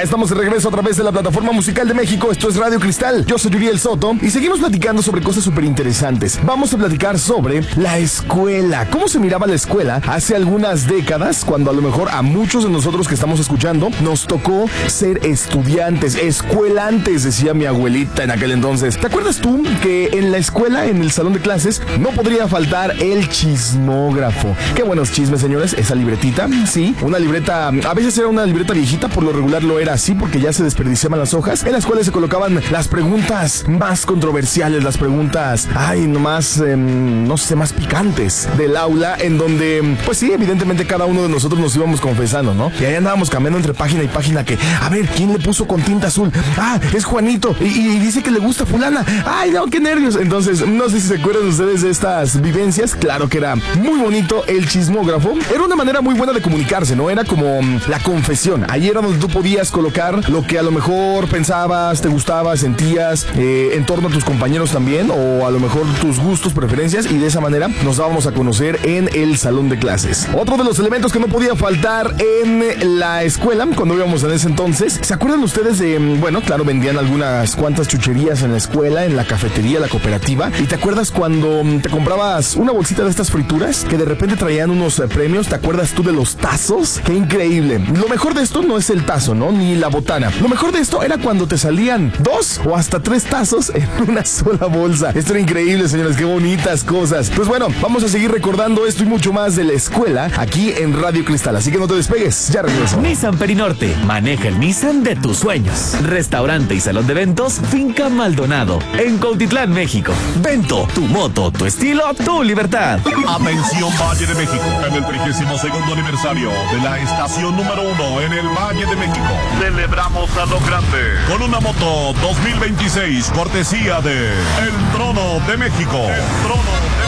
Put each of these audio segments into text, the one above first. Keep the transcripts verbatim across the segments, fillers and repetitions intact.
Ya estamos de regreso a través de la plataforma musical de México. Esto es Radio Cristal. Yo soy Uriel Soto y seguimos platicando sobre cosas súper interesantes. Vamos a platicar sobre la escuela. ¿Cómo se miraba la escuela hace algunas décadas? Cuando a lo mejor a muchos de nosotros que estamos escuchando nos tocó ser estudiantes, escuelantes, decía mi abuelita en aquel entonces. ¿Te acuerdas tú que en la escuela, en el salón de clases, no podría faltar el chismógrafo? Qué buenos chismes, señores. Esa libretita, sí, una libreta, a veces era una libreta viejita, por lo regular lo era así porque ya se desperdiciaban las hojas, en las cuales se colocaban las preguntas más controversiales, las preguntas, ay, nomás, eh, no sé, más picantes del aula, en donde, pues sí, evidentemente cada uno de nosotros nos íbamos confesando, ¿no? Y ahí andábamos cambiando entre página y página que, a ver, ¿quién le puso con tinta azul? Ah, es Juanito, y, y dice que le gusta fulana. Ay, no, qué nervios. Entonces, no sé si se acuerdan ustedes de estas vivencias. Claro que era muy bonito el chismógrafo. Era una manera muy buena de comunicarse, ¿no? Era como um, la confesión. Ahí era donde tú podías colocar lo que a lo mejor pensabas, te gustaba, sentías, eh, en torno a tus compañeros también, o a lo mejor tus gustos, preferencias, y de esa manera nos dábamos a conocer en el salón de clases. Otro de los elementos que no podía faltar en la escuela, cuando íbamos en ese entonces, ¿se acuerdan ustedes de, bueno, claro, vendían algunas cuantas chucherías en la escuela, en la cafetería, la cooperativa? ¿Y te acuerdas cuando te comprabas una bolsita de estas frituras que de repente traían unos eh, premios? ¿Te acuerdas tú de los tazos? ¡Qué increíble! Lo mejor de esto no es el tazo, ¿no? Ni la botana. Lo mejor de esto era cuando te salían dos o hasta tres tazos en una sola bolsa. Esto era increíble, señores. ¡Qué bonitas cosas! Pues bueno, vamos a seguir recordando esto y mucho más de la escuela aquí en Radio Cristal. Así que no te despegues. Ya regreso. Nissan Perinorte. Maneja el Nissan de tus sueños. Restaurante y salón de eventos Finca Maldonado. En Cuautitlán, México. Vento, tu moto, tu estilo, tu libertad. Atención Valle de México. En el trigésimo segundo aniversario de la estación número uno en el Valle de México, celebramos a lo grande con una moto dos mil veintiséis cortesía de El Trono de México. El Trono de México.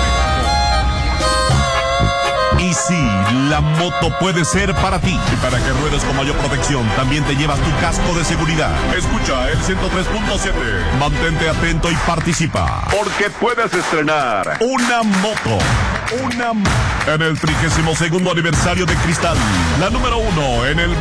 Y sí, la moto puede ser para ti. Y para que ruedes con mayor protección, también te llevas tu casco de seguridad. Escucha el ciento tres punto siete. Mantente atento y participa, porque puedes estrenar una moto. Una moto. En el trigésimo segundo aniversario de Cristal, la número uno en el